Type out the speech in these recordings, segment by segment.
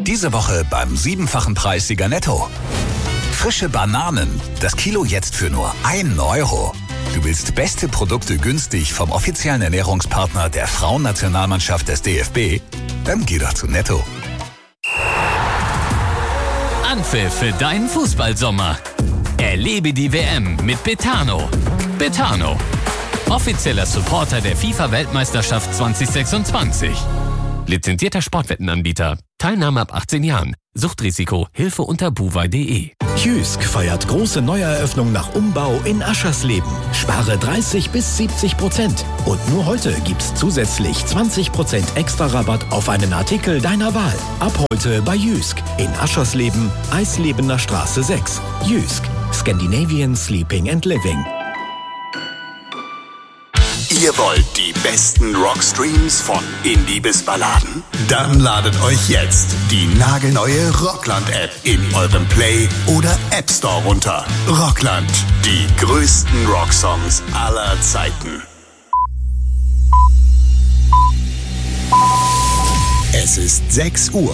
Diese Woche beim 7-fachen Preissieger Netto. Frische Bananen, das Kilo jetzt für nur 1 Euro. Du willst beste Produkte günstig vom offiziellen Ernährungspartner der Frauennationalmannschaft des DFB? Dann geh doch zu Netto. Anpfiff für deinen Fußballsommer. Erlebe die WM mit Betano. Betano, offizieller Supporter der FIFA-Weltmeisterschaft 2026. Lizenzierter Sportwettenanbieter. Teilnahme ab 18 Jahren. Suchtrisiko. Hilfe unter buwei.de. Jysk feiert große Neueröffnung nach Umbau in Aschersleben. Spare 30-70%. Und nur heute gibt's zusätzlich 20% extra Rabatt auf einen Artikel deiner Wahl. Ab heute bei Jysk in Aschersleben, Eislebener Straße 6. Jysk, Scandinavian Sleeping and Living. Ihr wollt die besten Rockstreams von Indie bis Balladen? Dann ladet euch jetzt die nagelneue Rockland-App in eurem Play- oder App Store runter. Rockland, die größten Rocksongs aller Zeiten. Es ist 6 Uhr.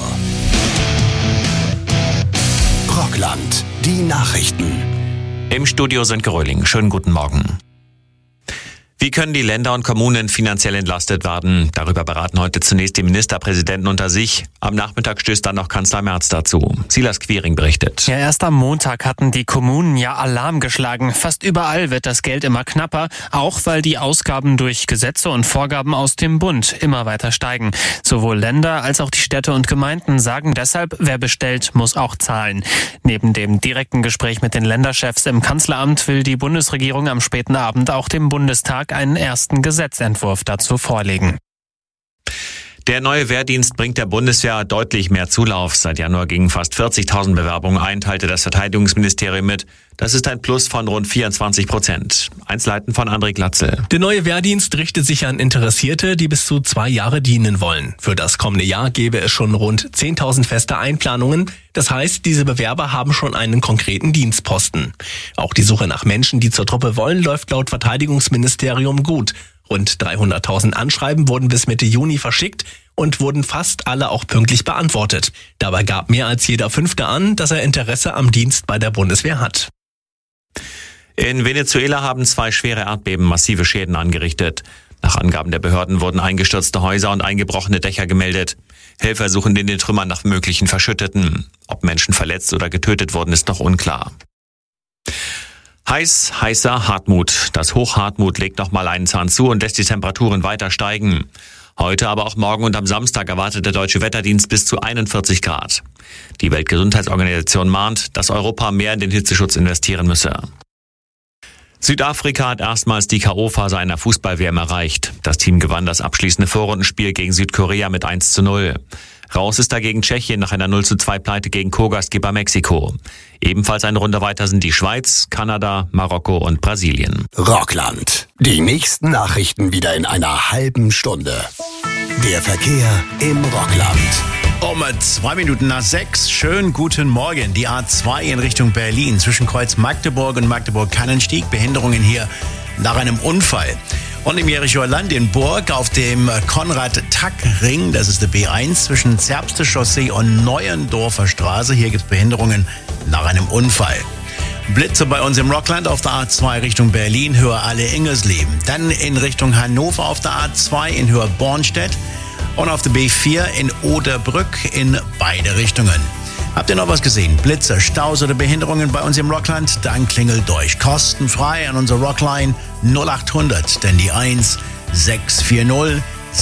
Rockland, die Nachrichten. Im Studio sind Gröling. Schönen guten Morgen. Wie können die Länder und Kommunen finanziell entlastet werden? Darüber beraten heute zunächst die Ministerpräsidenten unter sich. Am Nachmittag stößt dann noch Kanzler Merz dazu. Silas Quiring berichtet. Ja, erst am Montag hatten die Kommunen ja Alarm geschlagen. Fast überall wird das Geld immer knapper, auch weil die Ausgaben durch Gesetze und Vorgaben aus dem Bund immer weiter steigen. Sowohl Länder als auch die Städte und Gemeinden sagen deshalb, wer bestellt, muss auch zahlen. Neben dem direkten Gespräch mit den Länderchefs im Kanzleramt will die Bundesregierung am späten Abend auch dem Bundestag einen ersten Gesetzentwurf dazu vorlegen. Der neue Wehrdienst bringt der Bundeswehr deutlich mehr Zulauf. Seit Januar gingen fast 40.000 Bewerbungen ein, teilte das Verteidigungsministerium mit. Das ist ein Plus von rund 24%. Einzelheiten von André Glatzel. Der neue Wehrdienst richtet sich an Interessierte, die bis zu 2 Jahre dienen wollen. Für das kommende Jahr gäbe es schon rund 10.000 feste Einplanungen. Das heißt, diese Bewerber haben schon einen konkreten Dienstposten. Auch die Suche nach Menschen, die zur Truppe wollen, läuft laut Verteidigungsministerium gut. Rund 300.000 Anschreiben wurden bis Mitte Juni verschickt und wurden fast alle auch pünktlich beantwortet. Dabei gab mehr als jeder 5. an, dass er Interesse am Dienst bei der Bundeswehr hat. In Venezuela haben 2 schwere Erdbeben massive Schäden angerichtet. Nach Angaben der Behörden wurden eingestürzte Häuser und eingebrochene Dächer gemeldet. Helfer suchen in den Trümmern nach möglichen Verschütteten. Ob Menschen verletzt oder getötet wurden, ist noch unklar. Heißer Hartmut. Das Hoch Hartmut legt nochmal einen Zahn zu und lässt die Temperaturen weiter steigen. Heute, aber auch morgen und am Samstag erwartet der Deutsche Wetterdienst bis zu 41 Grad. Die Weltgesundheitsorganisation mahnt, dass Europa mehr in den Hitzeschutz investieren müsse. Südafrika hat erstmals die K.O.-Phase einer Fußball-WM erreicht. Das Team gewann das abschließende Vorrundenspiel gegen Südkorea mit 1:0. Raus ist dagegen Tschechien nach einer 0:2-Pleite gegen Co-Gastgeber Mexiko. Ebenfalls eine Runde weiter sind die Schweiz, Kanada, Marokko und Brasilien. Rockland. Die nächsten Nachrichten wieder in einer halben Stunde. Der Verkehr im Rockland. Um 2 Minuten nach 6. Schönen guten Morgen. Die A2 in Richtung Berlin zwischen Kreuz Magdeburg und Magdeburg-Kannenstieg. Behinderungen hier nach einem Unfall. Und im Jerichoer Land in Burg auf dem Konrad-Tack-Ring, das ist der B1 zwischen Zerbste Chaussee und Neuendorfer Straße. Hier gibt es Behinderungen nach einem Unfall. Blitze bei uns im Rockland auf der A2 Richtung Berlin, Höhe Alle-Ingersleben. Dann in Richtung Hannover auf der A2 in Höhe Bornstedt und auf der B4 in Oderbrück in beide Richtungen. Habt ihr noch was gesehen? Blitze, Staus oder Behinderungen bei uns im Rockland? Dann klingelt durch. Kostenfrei an unserer Rockline 0800, denn die 1 640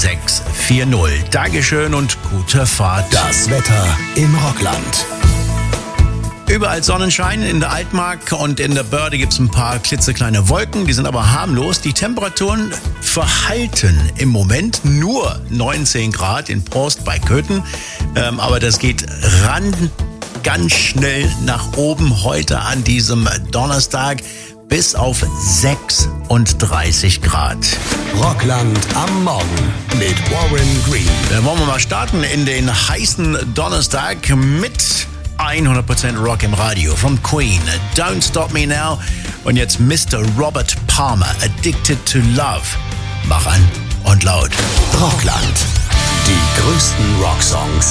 640. Dankeschön und gute Fahrt. Das Wetter im Rockland. Überall Sonnenschein, in der Altmark und in der Börde gibt es ein paar klitzekleine Wolken, die sind aber harmlos. Die Temperaturen verhalten im Moment nur 19 Grad in Prost bei Köthen, aber das geht ganz schnell nach oben heute an diesem Donnerstag bis auf 36 Grad. Rockland am Morgen mit Warren Green. Dann wollen wir mal starten in den heißen Donnerstag mit 100% Rock im Radio. From Queen, Don't Stop Me Now. Und jetzt Mr. Robert Palmer, Addicted to Love. Mach an und laut. Rockland. Die größten Rocksongs